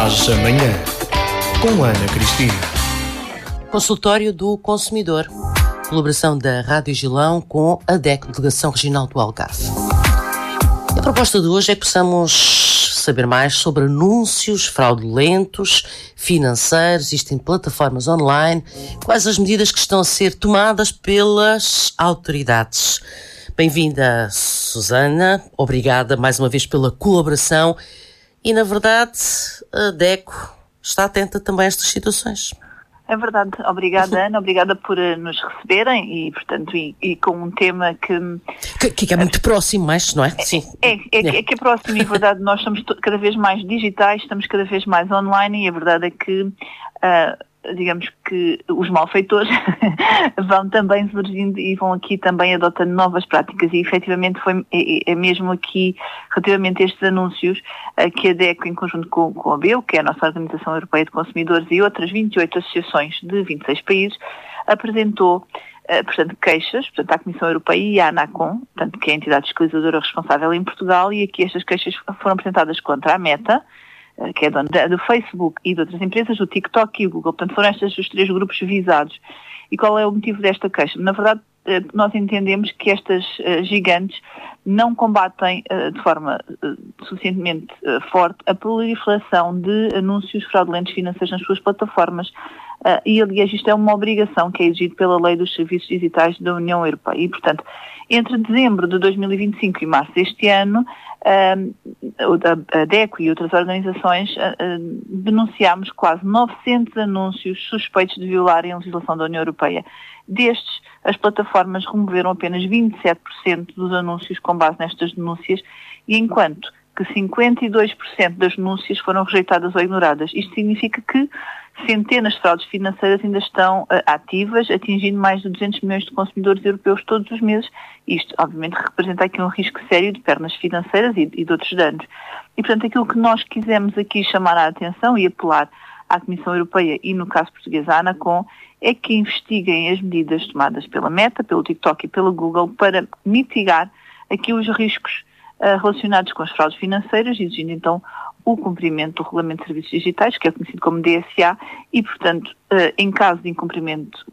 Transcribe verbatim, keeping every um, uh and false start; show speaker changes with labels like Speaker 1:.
Speaker 1: Às amanhã, com Ana Cristina.
Speaker 2: Consultório do Consumidor. Colaboração da Rádio Gilão com a D E C, Delegação Regional do Algarve. A proposta de hoje é que possamos saber mais sobre anúncios fraudulentos, financeiros, isto em plataformas online, quais as medidas que estão a ser tomadas pelas autoridades. Bem-vinda, Susana, obrigada mais uma vez pela colaboração e, na verdade, a D E C está atenta também a estas situações.
Speaker 3: É verdade. Obrigada, Ana. Obrigada por uh, nos receberem e, portanto, e, e com um tema que...
Speaker 2: Que, que é muito é, próximo, mas, não é?
Speaker 3: é
Speaker 2: Sim.
Speaker 3: É, é, é, é que é próximo e, a verdade, nós estamos cada vez mais digitais, estamos cada vez mais online e a verdade é que, uh, digamos que os malfeitores vão também surgindo e vão aqui também adotando novas práticas e, efetivamente, foi, é, é mesmo aqui, relativamente a estes anúncios, uh, que a D E C, em conjunto com, com a B E U, que é a nossa Organização Europeia de Consumidores e outras vinte e oito associações de vinte e seis países, apresentou Uh, portanto, queixas, portanto, à Comissão Europeia e à ANACOM, portanto, que é a entidade fiscalizadora responsável em Portugal, e aqui estas queixas foram apresentadas contra a Meta, uh, que é dona do Facebook e de outras empresas, o TikTok e o Google. Portanto, foram estes os três grupos visados. E qual é o motivo desta queixa? Na verdade, uh, nós entendemos que estas uh, gigantes não combatem uh, de forma uh, suficientemente uh, forte a proliferação de anúncios fraudulentos financeiros nas suas plataformas. Uh, e, aliás, isto é uma obrigação que é exigida pela Lei dos Serviços Digitais da União Europeia. E, portanto, entre dezembro de dois mil e vinte e cinco e março deste ano, uh, a D E C e outras organizações uh, uh, denunciámos quase novecentos anúncios suspeitos de violarem a legislação da União Europeia. Destes, as plataformas removeram apenas vinte e sete por cento dos anúncios com base nestas denúncias, e enquanto que cinquenta e dois por cento das denúncias foram rejeitadas ou ignoradas. Isto significa que centenas de fraudes financeiras ainda estão uh, ativas, atingindo mais de duzentos milhões de consumidores europeus todos os meses. Isto, obviamente, representa aqui um risco sério de perdas financeiras e, e de outros danos. E, portanto, aquilo que nós quisemos aqui chamar a atenção e apelar à Comissão Europeia e, no caso português, à ANACOM, é que investiguem as medidas tomadas pela Meta, pelo TikTok e pela Google para mitigar aqui os riscos uh, relacionados com as fraudes financeiras, exigindo, então, o cumprimento do Regulamento de Serviços Digitais, que é conhecido como D S A, e, portanto, em caso de incumprimento